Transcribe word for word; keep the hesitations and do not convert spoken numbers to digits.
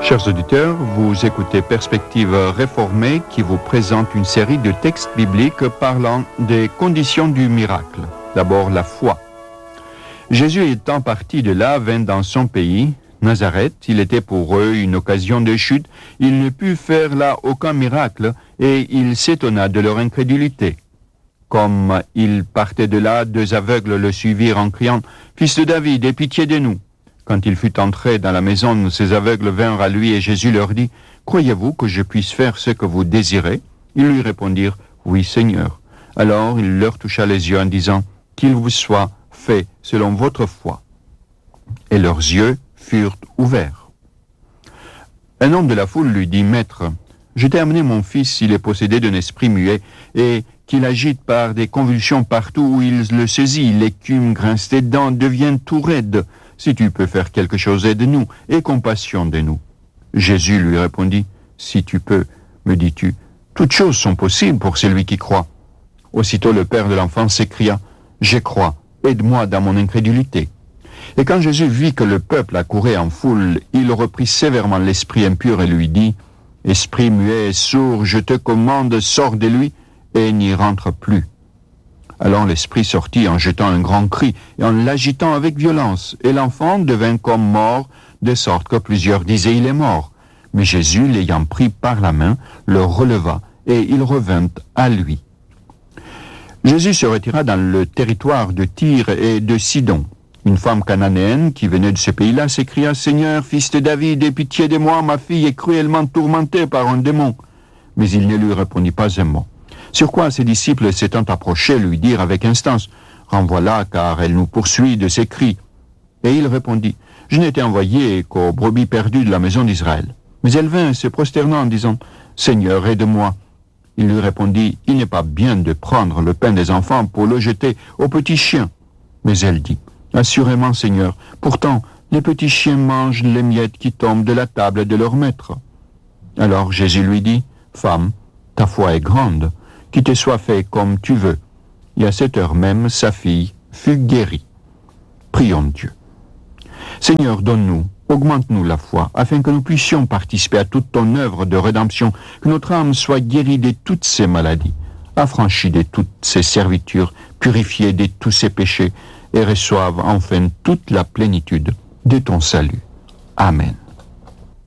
Chers auditeurs, vous écoutez Perspective réformée qui vous présente une série de textes bibliques parlant des conditions du miracle. D'abord, la foi. Jésus étant parti de là, vint dans son pays, Nazareth. Il était pour eux une occasion de chute. Il ne put faire là aucun miracle et il s'étonna de leur incrédulité. Comme il partait de là, deux aveugles le suivirent en criant « Fils de David, aie pitié de nous !» Quand il fut entré dans la maison, ces aveugles vinrent à lui et Jésus leur dit « Croyez-vous que je puisse faire ce que vous désirez ?» Ils lui répondirent « Oui, Seigneur. » Alors il leur toucha les yeux en disant « Qu'il vous soit fait selon votre foi. » Et leurs yeux furent ouverts. Un homme de la foule lui dit « Maître, je t'ai amené mon fils, il est possédé d'un esprit muet, et qu'il agite par des convulsions partout où il le saisit. L'écume grince des dents, devient tout raide. Si tu peux faire quelque chose, aide-nous, et compassion de nous. » Jésus lui répondit, « Si tu peux, me dis-tu, toutes choses sont possibles pour celui qui croit. » Aussitôt le père de l'enfant s'écria, « Je crois, aide-moi dans mon incrédulité. » Et quand Jésus vit que le peuple accourait en foule, il reprit sévèrement l'esprit impur et lui dit, « Esprit muet et sourd, je te commande, sors de lui, et n'y rentre plus. » Alors l'esprit sortit en jetant un grand cri et en l'agitant avec violence, et l'enfant devint comme mort, de sorte que plusieurs disaient « Il est mort ». Mais Jésus, l'ayant pris par la main, le releva, et il revint à lui. Jésus se retira dans le territoire de Tyr et de Sidon. Une femme cananéenne qui venait de ce pays-là s'écria « Seigneur, fils de David, aie pitié de moi, ma fille est cruellement tourmentée par un démon. » Mais il ne lui répondit pas un mot. Sur quoi ses disciples s'étant approchés lui dirent avec instance « Renvoie-la, car elle nous poursuit de ses cris. » Et il répondit « Je n'étais envoyé qu'aux brebis perdues de la maison d'Israël. » Mais elle vint se prosternant en disant « Seigneur, aide-moi. » Il lui répondit « Il n'est pas bien de prendre le pain des enfants pour le jeter aux petits chiens. » Mais elle dit « Assurément, Seigneur, pourtant les petits chiens mangent les miettes qui tombent de la table de leur maître. » Alors Jésus lui dit « Femme, ta foi est grande. Qu'il te soit fait comme tu veux. » Et à cette heure même, sa fille fut guérie. Prions Dieu. Seigneur, donne-nous, augmente-nous la foi, afin que nous puissions participer à toute ton œuvre de rédemption, que notre âme soit guérie de toutes ses maladies, affranchie de toutes ses servitures, purifiée de tous ses péchés, et reçoive enfin toute la plénitude de ton salut. Amen.